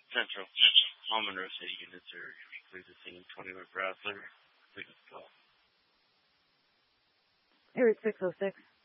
Central. All Monroe City units are please assume 20 North Rassler. Please call. Area 606.